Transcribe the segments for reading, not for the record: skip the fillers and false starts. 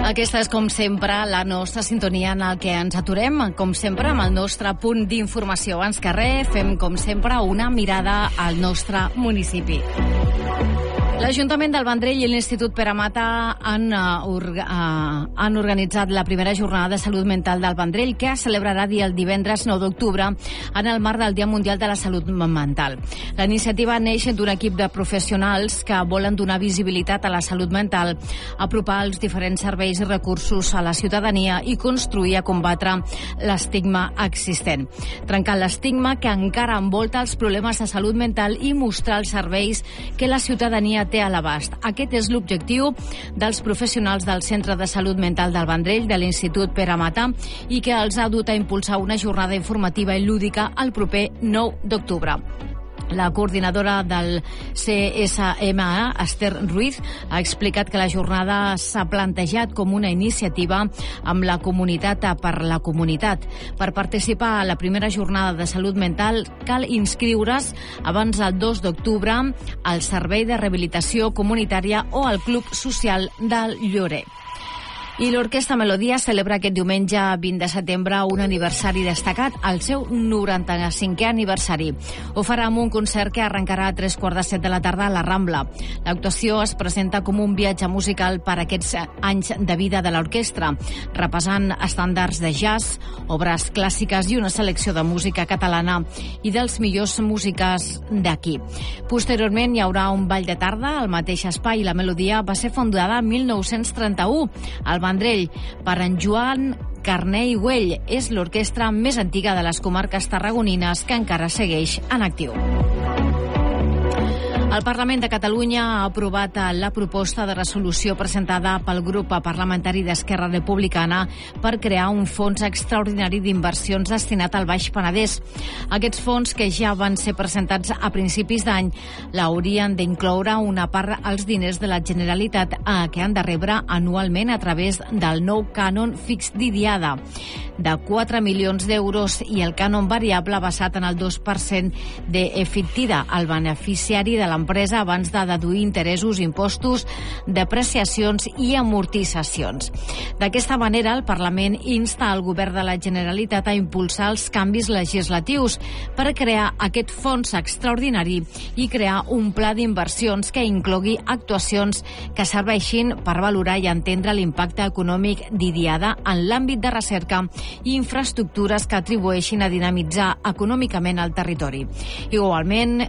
Aquesta és, com sempre, la nostra sintonia en el que ens aturem, com sempre, amb el nostre punt d'informació. Abans que res, fem, com sempre, una mirada al nostre municipi. L'Ajuntament del Vendrell i l'Institut Pere Mata han organitzat la primera jornada de salut mental del Vendrell, que es celebrarà el divendres 9 d'octubre en el marc del Dia Mundial de la Salut Mental. La iniciativa neix d'un equip de professionals que volen donar visibilitat a la salut mental, apropar els diferents serveis i recursos a la ciutadania i construir a combatre l'estigma existent. Trencar l'estigma que encara envolta els problemes de salut mental i mostrar els serveis que la ciutadania té a l'abast. Aquest és l'objectiu dels professionals del Centre de Salut Mental del Vendrell, de l'Institut Pere Mata, i que els ha dut a impulsar una jornada informativa i lúdica el proper 9 d'octubre. La coordinadora del CSMA, Esther Ruiz, ha explicat que la jornada s'ha plantejat com una iniciativa amb la comunitat per la comunitat. Per participar a la primera jornada de salut mental cal inscriure's abans del 2 d'octubre al Servei de Rehabilitació Comunitària o al Club Social del Llorer. I l'Orquestra Melodia celebra aquest diumenge 20 de setembre un aniversari destacat, el seu 95è aniversari. Ho farà amb un concert que arrencarà a 3:15 de la tarda a la Rambla. L'actuació es presenta com un viatge musical per aquests anys de vida de l'orquestra, repassant estàndards de jazz, obres clàssiques i una selecció de música catalana i dels millors músics d'aquí. Posteriorment hi haurà un ball de tarda al mateix espai. La Melodia va ser fundada en 1931 al Vendrell per en Joan Carné i Güell. És l'orquestra més antiga de les comarques tarragonines que encara segueix en actiu. El Parlament de Catalunya ha aprovat la proposta de resolució presentada pel grup parlamentari d'Esquerra Republicana per crear un fons extraordinari d'inversions destinat al Baix Penedès. Aquests fons, que ja van ser presentats a principis d'any, l'haurien d'incloure una part als diners de la Generalitat que han de rebre anualment a través del nou cànon fix d'idiada de 4 milions d'euros i el cànon variable basat en el 2% d'EFITIDA, el beneficiari de l'empresa abans de deduir interessos, impostos, depreciacions i amortitzacions. D'aquesta manera, el Parlament insta al Govern de la Generalitat a impulsar els canvis legislatius per crear aquest fons extraordinari i crear un pla d'inversions que inclogui actuacions que serveixin per valorar i entendre l'impacte econòmic d'idiada en l'àmbit de recerca i infraestructures que atribueixin a dinamitzar econòmicament el territori. Igualment,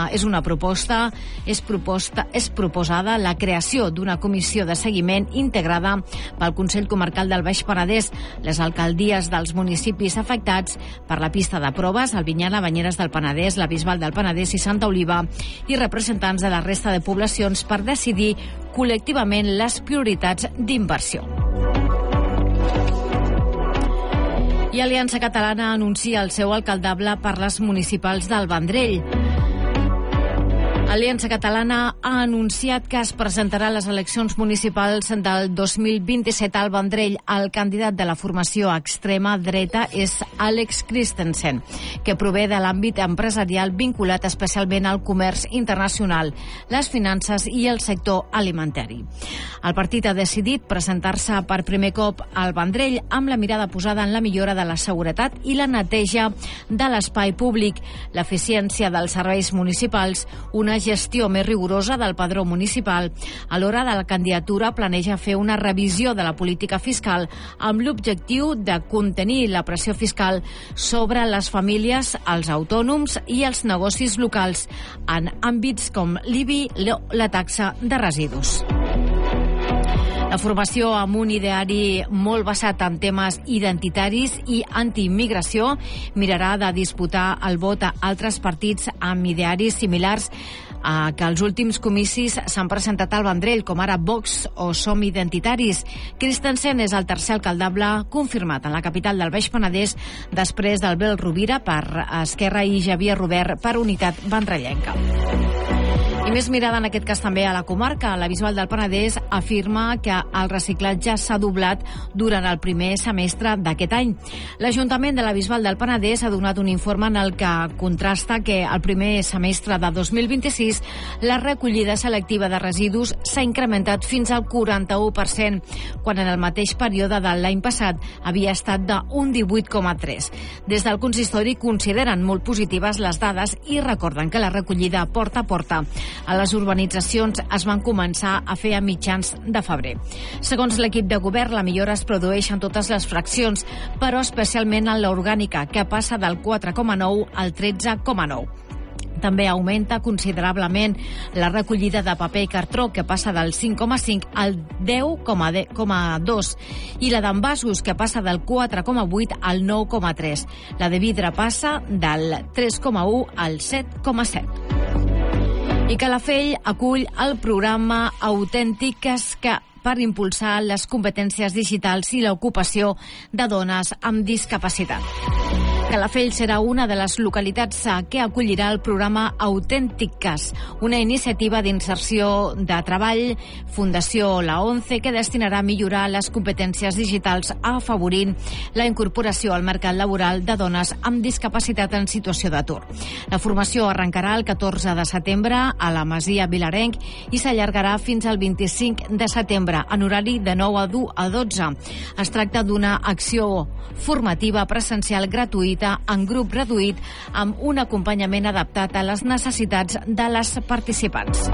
és proposada la creació d'una comissió de seguiment integrada pel Consell Comarcal del Baix Penedès, les alcaldies dels municipis afectats per la pista de proves, Albinyana, Banyeres del Penedès, la Bisbal del Penedès i Santa Oliva, i representants de la resta de poblacions per decidir col·lectivament les prioritats d'inversió. I Aliança Catalana anuncia el seu alcaldable per les municipals del Vendrell. Aliança Catalana ha anunciat que es presentarà a les eleccions municipals del 2027 al Vendrell. El candidat de la formació extrema dreta és Àlex Christensen, que prové de l'àmbit empresarial vinculat especialment al comerç internacional, les finances i el sector alimentari. El partit ha decidit presentar-se per primer cop al Vendrell amb la mirada posada en la millora de la seguretat i la neteja de l'espai públic, l'eficiència dels serveis municipals, una gestió més rigorosa del padró municipal. A l'hora de la candidatura planeja fer una revisió de la política fiscal amb l'objectiu de contenir la pressió fiscal sobre les famílies, els autònoms i els negocis locals en àmbits com l'IBI o la taxa de residus. La formació, amb un ideari molt basat en temes identitaris i antiimmigració, mirarà de disputar el vot a altres partits amb idearis similars que els últims comicis s'han presentat al Vendrell, com ara Vox o Som Identitaris. Christensen és el tercer alcaldable confirmat en la capital del Baix Penedès, després d'Albert Rovira per Esquerra i Javier Robert per Unitat Vendrellenca. I més mirada en aquest cas també a la comarca. La Bisbal del Penedès afirma que el reciclatge s'ha doblat durant el primer semestre d'aquest any. L'Ajuntament de la Bisbal del Penedès ha donat un informe en el que contrasta que el primer semestre de 2026 la recollida selectiva de residus s'ha incrementat fins al 41%, quan en el mateix període de l'any passat havia estat d'un 18,3%. Des del consistori consideren molt positives les dades i recorden que la recollida porta a porta a les urbanitzacions es van començar a fer a mitjans de febrer. Segons l'equip de govern, la millora es produeix en totes les fraccions, però especialment en l'orgànica, que passa del 4,9 al 13,9. També augmenta considerablement la recollida de paper i cartró, que passa del 5,5 al 10,2, i la d'envasos, que passa del 4,8 al 9,3. La de vidre passa del 3,1 al 7,7. I Calafell acull el programa Autèntiques per impulsar les competències digitals i l'ocupació de dones amb discapacitat. Calafell serà una de les localitats que acollirà el programa Autèntiques, una iniciativa d'inserció de treball, Fundació La ONCE, que destinarà a millorar les competències digitals afavorint la incorporació al mercat laboral de dones amb discapacitat en situació d'atur. La formació arrencarà el 14 de setembre a la Masia Vilarenc i s'allargarà fins al 25 de setembre, en horari de 9 a 12. Es tracta d'una acció formativa presencial gratuïta en grup reduït amb un acompanyament adaptat a les necessitats de les participants.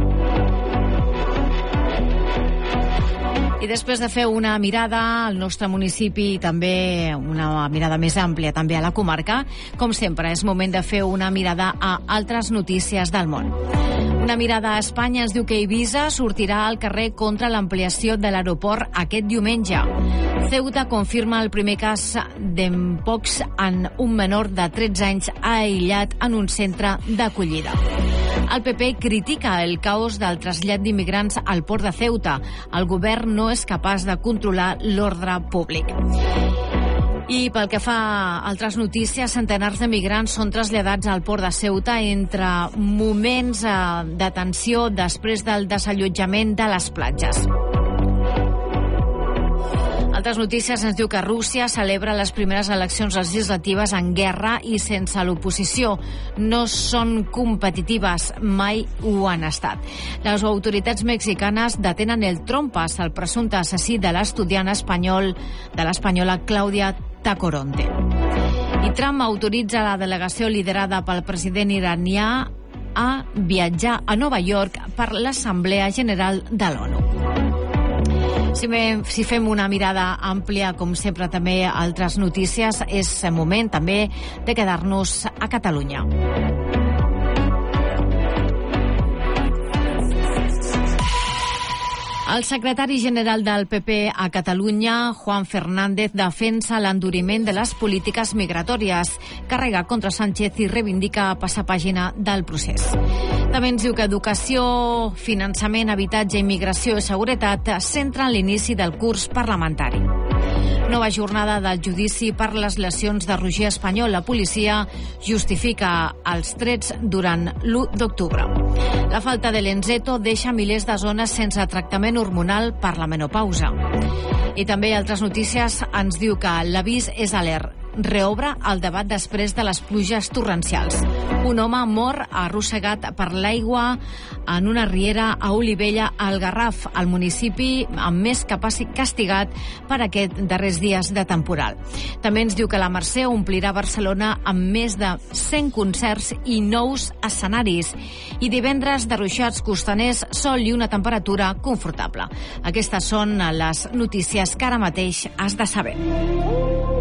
I després de fer una mirada al nostre municipi i també una mirada més àmplia també a la comarca, com sempre és moment de fer una mirada a altres notícies del món. Una mirada a Espanya ens diu que Eivissa sortirà al carrer contra l'ampliació de l'aeroport aquest diumenge. Ceuta confirma el primer cas d'Mpox en un menor de 13 anys aïllat en un centre d'acollida. El PP critica el caos del trasllat d'immigrants al port de Ceuta. El govern no és capaç de controlar l'ordre públic. I pel que fa a altres notícies, centenars de migrants són traslladats al port de Ceuta entre moments de tensió després del desallotjament de les platges. Altres notícies ens diu que Rússia celebra les primeres eleccions legislatives en guerra i sense l'oposició. No són competitives, mai ho han estat. Les autoritats mexicanes detenen el Trompas, el presumpte assassí de l'estudiant espanyol, de l'espanyola Clàudia Tacoronte. I Trump autoritza la delegació liderada pel president iranià a viatjar a Nova York per l'Assemblea General de l'ONU. Si fem una mirada àmplia, com sempre també altres notícies, és moment també de quedar-nos a Catalunya. El secretari general del PP a Catalunya, Juan Fernández, defensa l'enduriment de les polítiques migratòries, carrega contra Sánchez i reivindica passar pàgina del procés. També ens diu que educació, finançament, habitatge, immigració i seguretat centren l'inici del curs parlamentari. Nova jornada del judici per les lesions de Roger Espanyol. La policia justifica els trets durant l'1 d'octubre. La falta de Lenzeto deixa milers de zones sense tractament hormonal per la menopausa. I també altres notícies ens diu que l'avís és alert. Reobre el debat després de les pluges torrencials. Un home mor arrossegat per l'aigua en una riera a Olivella, al Garraf, al municipi amb més castigat per aquests darrers dies de temporal. També ens diu que la Mercè omplirà Barcelona amb més de 100 concerts i nous escenaris. I divendres de ruixats costaners, sol i una temperatura confortable. Aquestes són les notícies que ara mateix has de saber.